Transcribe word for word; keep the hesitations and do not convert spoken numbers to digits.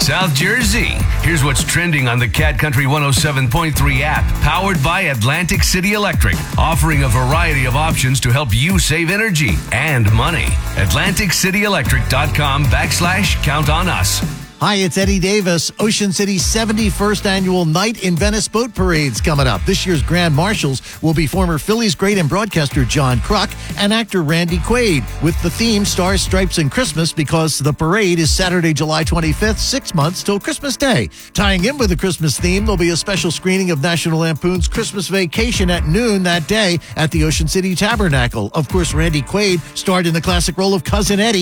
South Jersey. Here's what's trending on the Cat Country one oh seven point three app, powered by Atlantic City Electric, offering a variety of options to help you save energy and money. Atlantic City Electric dot com backslash count on us. Hi, it's Eddie Davis. Ocean City's seventy-first annual Night in Venice Boat Parade's coming up. This year's Grand Marshals will be former Phillies great and broadcaster John Kruk and actor Randy Quaid, with the theme Stars, Stripes, and Christmas, because the parade is Saturday, July twenty-fifth, six months till Christmas Day. Tying in with the Christmas theme, there'll be a special screening of National Lampoon's Christmas Vacation at noon that day at the Ocean City Tabernacle. Of course, Randy Quaid starred in the classic role of Cousin Eddie